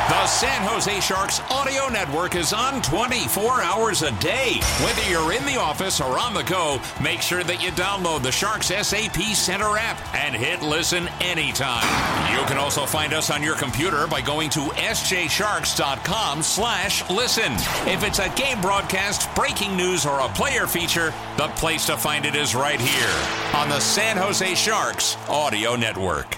The San Jose Sharks audio network is on 24 hours a day. Whether you're in the office or on the go, make sure that you download the Sharks SAP Center app and hit listen anytime. You can also find us on your computer by going to sjsharks.com/listen. If it's a game broadcast, breaking news, or a player feature, the place to find it is right here on the San Jose Sharks audio network.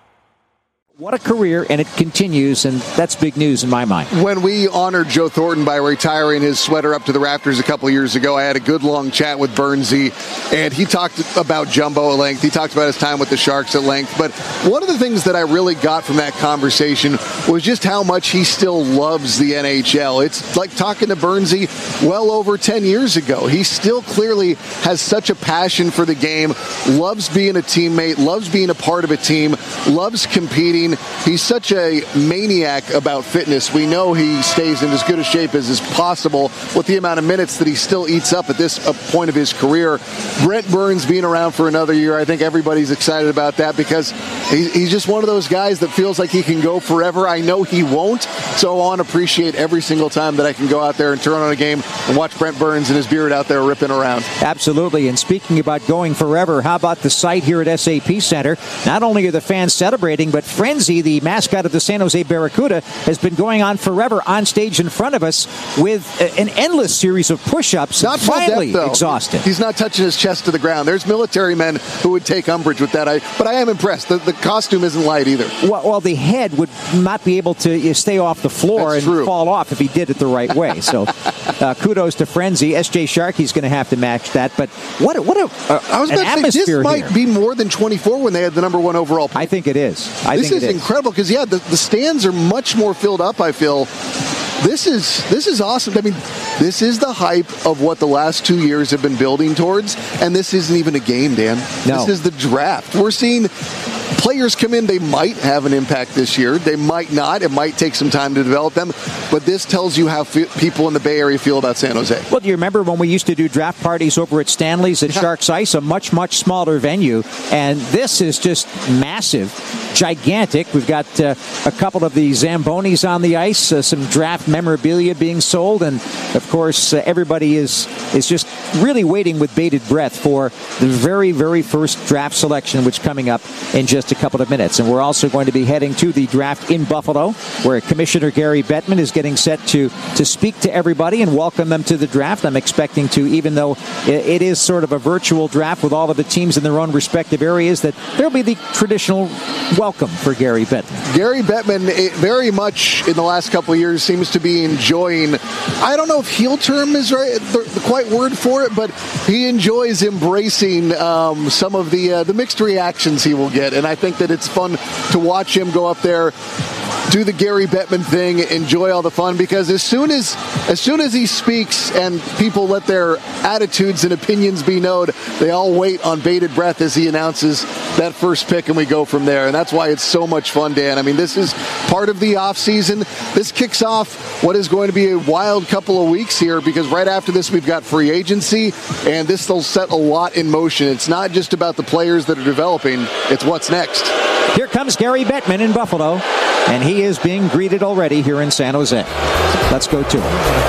What a career, and it continues, and that's big news in my mind. When we honored Joe Thornton by retiring his sweater up to the rafters a couple of years ago, I had a good long chat with Bernsey, and he talked about Jumbo at length. He talked about his time with the Sharks at length. But one of the things that I really got from that conversation was just how much he still loves the NHL. It's like talking to Bernsey well over 10 years ago. He still clearly has such a passion for the game, loves being a teammate, loves being a part of a team, loves competing. He's such a maniac about fitness. We know he stays in as good a shape as is possible with the amount of minutes that he still eats up at this point of his career. Brent Burns being around for another year, I think everybody's excited about that because he's just one of those guys that feels like he can go forever. I know he won't, so I want to appreciate every single time that I can go out there and turn on a game and watch Brent Burns and his beard out there ripping around. Absolutely, and speaking about going forever, how about the site here at SAP Center? Not only are the fans celebrating, but Frenzy, the mascot of the San Jose Barracuda, has been going on forever on stage in front of us with an endless series of push-ups. Not finally depth, exhausted. He's not touching his chest to the ground. There's military men who would take umbrage with that. But I am impressed. The costume isn't light either. Well, the head would not be able to stay off the floor and fall off if he did it the right way. So kudos to Frenzy. SJ Sharkey's going to have to match that. But what I was about to say, this might be more than 24 when they had the number one overall pick. I think it is. This is incredible because, the stands are much more filled up, I feel. This is awesome. I mean, this is the hype of what the last 2 years have been building towards, and this isn't even a game, Dan. No. This is the draft. We're seeing players come in. They might have an impact this year. They might not. It might take some time to develop them. But this tells you how people in the Bay Area feel about San Jose. Well, do you remember when we used to do draft parties over at Stanley's at Sharks Ice, a much, much smaller venue? And this is just massive, gigantic. We've got a couple of the Zambonis on the ice, some draft memorabilia being sold. And, of course, everybody is just really waiting with bated breath for the very, very first draft selection, which is coming up in just a couple of minutes. And we're also going to be heading to the draft in Buffalo, where Commissioner Gary Bettman is getting set to speak to everybody and welcome them to the draft. I'm expecting to, even though it is sort of a virtual draft with all of the teams in their own respective areas, that there'll be the traditional welcome for Gary Bettman. Gary Bettman, very much in the last couple of years, seems to be enjoying, I don't know if heel term is right, the quite word for it, but he enjoys embracing some of the mixed reactions he will get. And I think that it's fun to watch him go up there, do the Gary Bettman thing, enjoy all the fun, because as soon as he speaks and people let their attitudes and opinions be known, they all wait on bated breath as he announces that first pick, and we go from there. And that's why it's so much fun, Dan. I mean, this is part of the offseason. This kicks off what is going to be a wild couple of weeks here, because right after this we've got free agency, and this will set a lot in motion. It's not just about the players that are developing, it's what's next. Here comes Gary Bettman in Buffalo, and he is being greeted already here in San Jose. Let's go to him.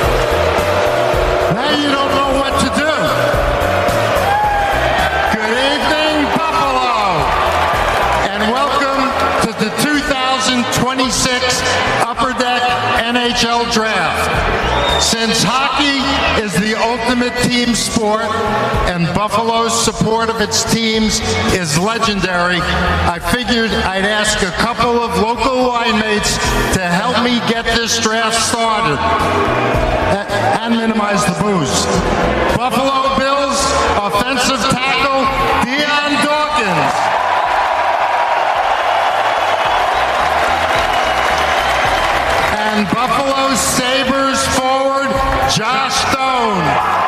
Now you don't know what to do. Good evening, Buffalo, and welcome to the 2026 Upper Deck NHL Draft. Since hockey is the ultimate team sport and Buffalo's support of its teams is legendary, I figured I'd ask a couple of local winemates to help me get this draft started and minimize the booze. Buffalo Bills offensive tackle Dion Dawkins. And Buffalo Sabres forward Josh Stone.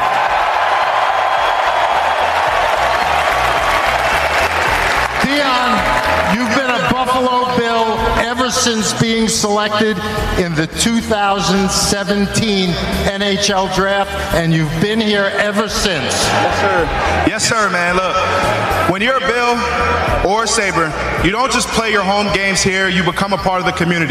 Dion, you've been a Buffalo Bill ever since being selected in the 2017 NHL Draft, and you've been here ever since. Yes, sir. Yes, sir, man. Look, when you're a Bill or a Sabre, you don't just play your home games here, you become a part of the community.